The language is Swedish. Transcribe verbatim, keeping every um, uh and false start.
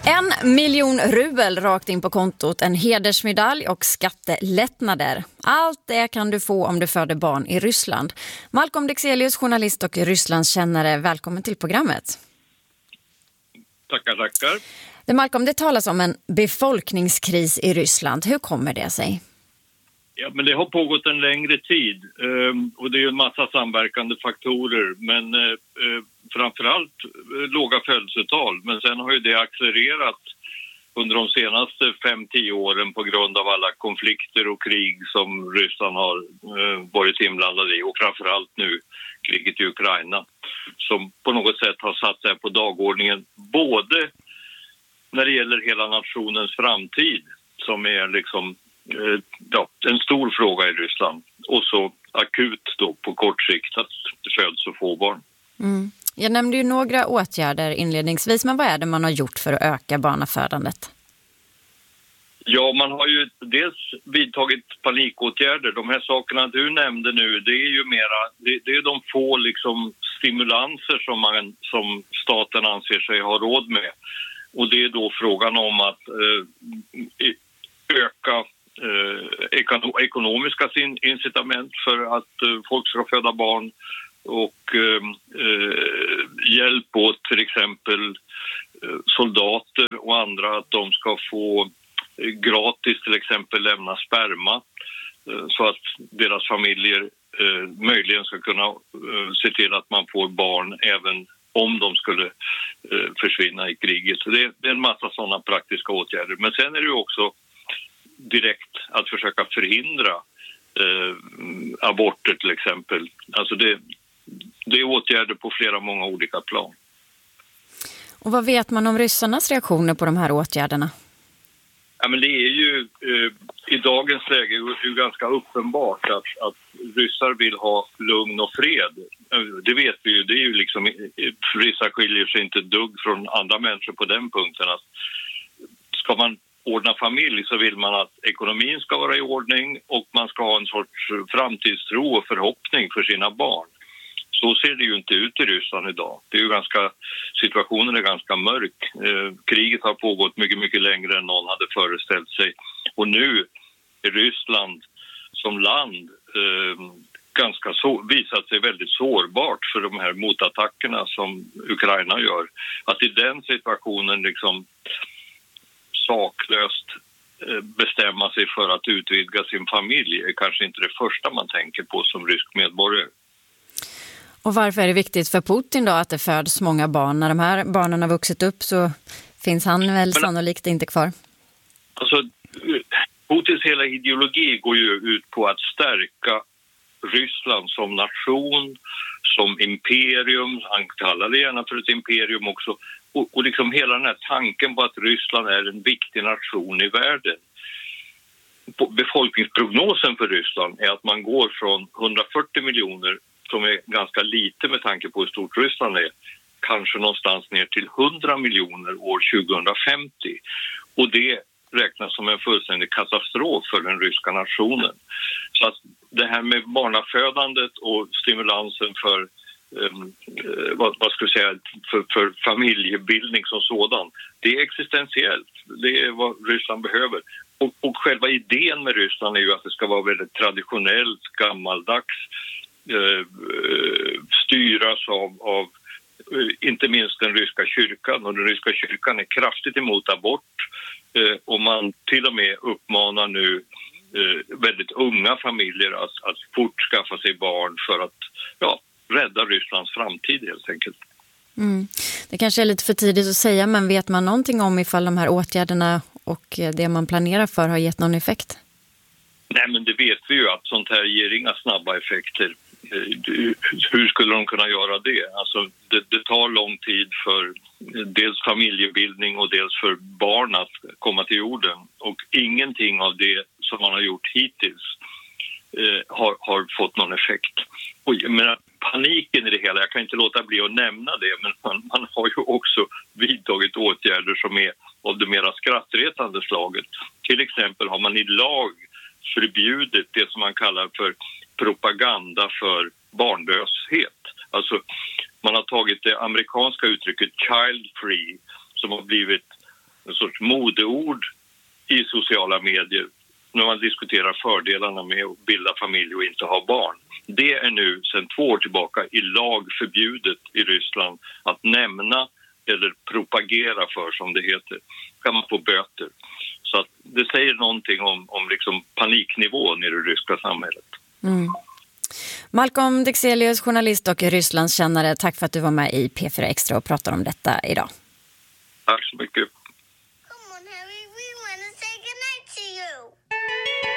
En miljon rubel rakt in på kontot, en hedersmedalj och skattelättnader. Allt det kan du få om du föder barn i Ryssland. Malcolm Dexelius, journalist och Rysslandskännare, välkommen till programmet. Tackar, tackar. Det, Malcolm, det talas om en befolkningskris i Ryssland. Hur kommer det sig? Ja, men det har pågått en längre tid um, och det är ju en massa samverkande faktorer, men uh, framförallt uh, låga födelsetal. Men sen har ju det accelererat under de senaste fem till tio åren på grund av alla konflikter och krig som Ryssland har uh, varit inblandade i, och framförallt nu kriget i Ukraina som på något sätt har satt sig på dagordningen, både när det gäller hela nationens framtid som är liksom ja, en stor fråga i Ryssland, och så akut då på kort sikt att det föds så få barn. Mm. Jag nämnde ju några åtgärder inledningsvis, men vad är det man har gjort för att öka barnafödandet? Ja, man har ju dels vidtagit panikåtgärder. De här sakerna du nämnde nu, det är ju mera, det, det är de få liksom stimulanser som, man, som staten anser sig ha råd med. Och det är då frågan om att eh, öka Eh, ekonomiska incitament för att eh, folk ska föda barn, och eh, eh, hjälp åt till exempel eh, soldater och andra att de ska få eh, gratis till exempel lämna sperma eh, så att deras familjer eh, möjligen ska kunna eh, se till att man får barn även om de skulle eh, försvinna i kriget. Så det, det är en massa sådana praktiska åtgärder. Men sen är det ju också direkt att försöka förhindra eh, aborter till exempel. Alltså det, det är åtgärder på flera många olika plan. Och vad vet man om ryssarnas reaktioner på de här åtgärderna? Ja, men det är ju eh, i dagens läge ju ganska uppenbart att, att ryssar vill ha lugn och fred. Det vet vi ju. Det är ju liksom, ryssar skiljer sig inte dugg från andra människor på den punkten. Att ska man ordna familj så vill man att ekonomin ska vara i ordning och man ska ha en sorts framtidstro och förhoppning för sina barn. Så ser det ju inte ut i Ryssland idag. Det är ju ganska, situationen är ganska mörk. Eh, kriget har pågått mycket, mycket längre än någon hade föreställt sig. Och nu är Ryssland som land eh, ganska så, visat sig väldigt sårbart för de här motattackerna som Ukraina gör. Att i den situationen liksom saklöst bestämma sig för att utvidga sin familj är kanske inte det första man tänker på som rysk medborgare. Och varför är det viktigt för Putin då att det föds många barn? När de här barnen har vuxit upp så finns han väl Men, sannolikt inte kvar. Alltså, Putins hela ideologi går ju ut på att stärka Ryssland som nation, som imperium. Han kallar det gärna för ett imperium också. Och, och liksom hela den här tanken på att Ryssland är en viktig nation i världen. Befolkningsprognosen för Ryssland är att man går från hundrafyrtio miljoner, som är ganska lite med tanke på hur stort Ryssland är, kanske någonstans ner till hundra miljoner år tjugohundrafemtio. Och det räknas som en fullständig katastrof för den ryska nationen. Så att det här med barnafödandet och stimulansen för Um, uh, vad, vad ska jag säga för, för familjebildning som sådan, det är existentiellt. Det är vad Ryssland behöver. Och, och själva idén med Ryssland är ju att det ska vara väldigt traditionellt, gammaldags, uh, uh, styras av, av uh, inte minst den ryska kyrkan. Och den ryska kyrkan är kraftigt emot abort, uh, och man till och med uppmanar nu uh, väldigt unga familjer att, att fort skaffa sig barn för att ja rädda Rysslands framtid helt enkelt. Mm. Det kanske är lite för tidigt att säga, men vet man någonting om ifall de här åtgärderna och det man planerar för har gett någon effekt? Nej, men det vet vi ju att sånt här ger inga snabba effekter. Hur skulle de kunna göra det? Alltså, det, det tar lång tid för dels familjebildning och dels för barn att komma till jorden. Och ingenting av det som man har gjort hittills eh, har, har fått någon effekt. Och jag menar, paniken i det hela, jag kan inte låta bli att nämna det, men man, man har ju också vidtagit åtgärder som är av det mera skrattretande slaget. Till exempel har man i lag förbjudit det som man kallar för propaganda för barnlöshet. Alltså man har tagit det amerikanska uttrycket child free som har blivit en sorts modeord i sociala medier när man diskuterar fördelarna med att bilda familj och inte ha barn. Det är nu sedan två år tillbaka i lag förbjudet i Ryssland att nämna eller propagera för, som det heter. Kan man få böter. Så att det säger någonting om, om liksom paniknivån i det ryska samhället. Mm. Malcolm Dexelius, journalist och Rysslandskännare, tack för att du var med i P fyra Extra och pratade om detta idag. Tack så mycket.